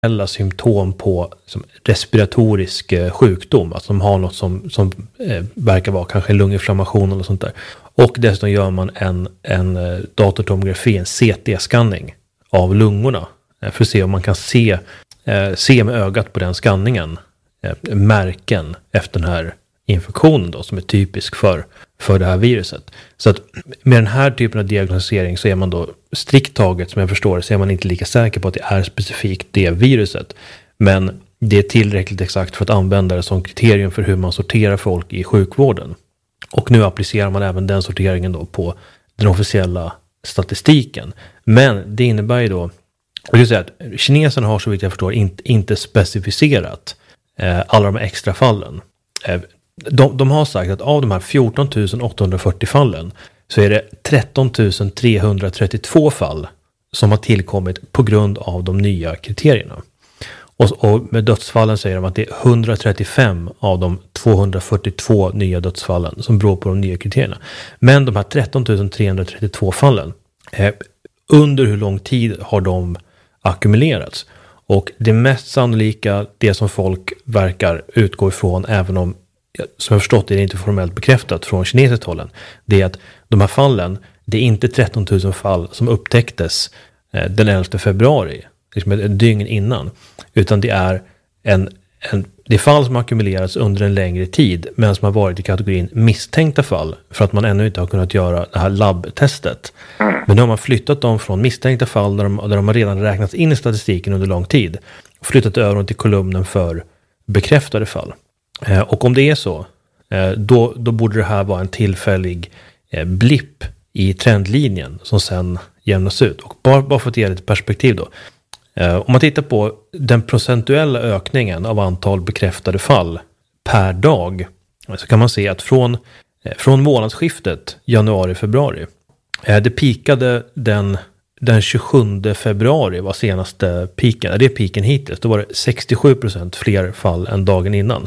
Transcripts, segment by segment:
alla symptom på som respiratorisk sjukdom. Att de har något som verkar vara kanske lunginflammation eller sånt där. Och dessutom gör man en datortomografi, en CT-skanning av lungorna. För att se om man kan se med ögat på den skanningen märken efter den här infektionen då, som är typisk för det här viruset. Så att med den här typen av diagnostisering så är man då strikt taget, som jag förstår det, så är man inte lika säker på att det är specifikt det viruset. Men det är tillräckligt exakt för att använda det som kriterium för hur man sorterar folk i sjukvården. Och nu applicerar man även den sorteringen då på den officiella statistiken. Men det innebär ju då, jag vill säga att kineserna har så vitt jag förstår inte specificerat alla de extra fallen. De har sagt att av de här 14 840 fallen så är det 13 332 fall som har tillkommit på grund av de nya kriterierna. Och med dödsfallen säger de att det är 135 av de 242 nya dödsfallen som beror på de nya kriterierna. Men de här 13 332 fallen, under hur lång tid har de ackumulerats? Och det mest sannolika, det som folk verkar utgå ifrån, även om som jag förstått är det inte formellt bekräftat från kinesiskt hållen, det är att de här fallen, det är inte 13 000 fall som upptäcktes den 11 februari, liksom ett dygn innan, utan det är det är fall som har ackumulerats under en längre tid, men som har varit i kategorin misstänkta fall, för att man ännu inte har kunnat göra det här labbtestet. Men nu har man flyttat dem från misstänkta fall där de har redan räknats in i statistiken under lång tid, och flyttat över dem till kolumnen för bekräftade fall. Och om det är så, då borde det här vara en tillfällig blipp i trendlinjen som sen jämnas ut. Och bara för att ge lite perspektiv då. Om man tittar på den procentuella ökningen av antal bekräftade fall per dag, så kan man se att från månadsskiftet januari-februari, det pikade den 27 februari var senaste piken. Det är piken hittills. Då var det 67% fler fall än dagen innan.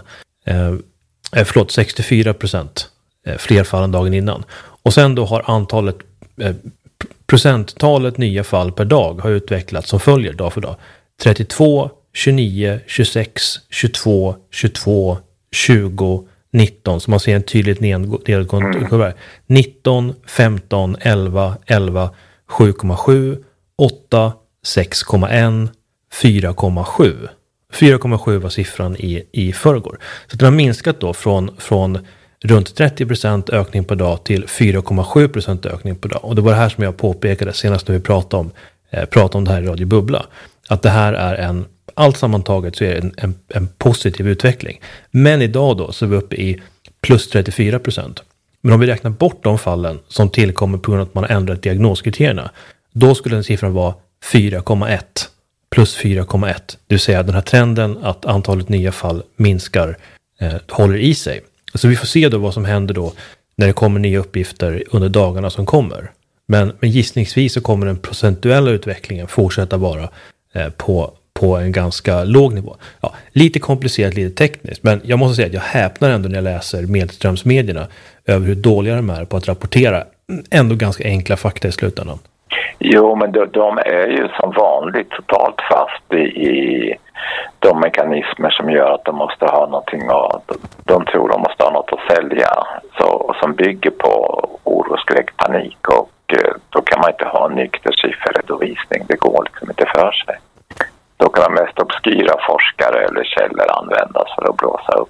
64% fler fall än dagen innan. Och sen då har procenttalet nya fall per dag har utvecklats som följer dag för dag. 32, 29, 26, 22, 22, 20, 19. Så man ser en tydligt nedgående kurva. 19, 15, 11, 11, 7,7, 8, 6,1, 4,7. 4,7 var siffran i förrgår. Så den har minskat då från runt 30% ökning per dag till 4,7% ökning per dag. Och det var det här som jag påpekade senast när vi pratade om det här i Radio Bubbla. Att det här är allt sammantaget så är det en positiv utveckling. Men idag då så är vi uppe i plus 34%. Men om vi räknar bort de fallen som tillkommer på grund av att man har ändrat diagnoskriterierna, då skulle den siffran vara 4,1. Plus 4,1. Det vill säga den här trenden att antalet nya fall minskar håller i sig. Så vi får se då vad som händer då när det kommer nya uppgifter under dagarna som kommer. Men gissningsvis så kommer den procentuella utvecklingen fortsätta vara på en ganska låg nivå. Ja, lite komplicerat, lite tekniskt. Men jag måste säga att jag häpnar ändå när jag läser medströmsmedierna över hur dåliga de är på att rapportera ändå ganska enkla fakta i slutändan. Jo, men de är ju som vanligt totalt fast i de mekanismer som gör att de måste ha någonting, de tror de måste ha något att sälja, så som bygger på oro, skräck, panik, och då kan man inte ha en nykter sifferredovisning. Det går liksom inte för sig. Då kan man mest obskyra forskare eller källor användas för att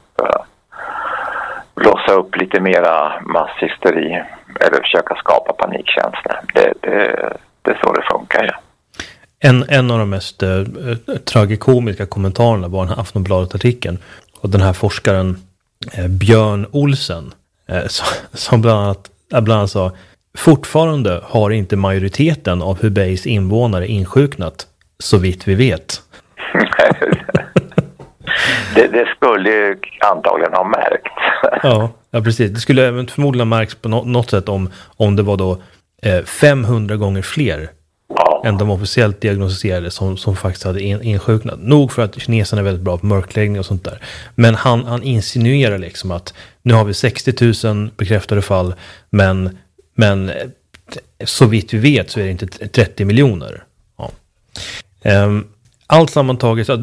blåsa upp lite mera masshysteri eller försöka skapa panikkänslor. Det är så det funkar, ja. En av de mest tragikomiska kommentarerna var den här Aftonbladet-artikeln. Och den här forskaren Björn Olsen som bland annat sa: fortfarande har inte majoriteten av Hubeis invånare insjuknat, så vitt vi vet. det skulle ju antagligen ha märkt. Ja, precis. Det skulle även förmodligen ha märkts på något sätt om det var då 500 gånger fler än de officiellt diagnostiserade som faktiskt hade insjuknat. Nog för att kineserna är väldigt bra på mörkläggning och sånt där. Men han insinuerar liksom att nu har vi 60 000 bekräftade fall, men så vitt vi vet så är det inte 30 miljoner. Ja. allt sammantaget, så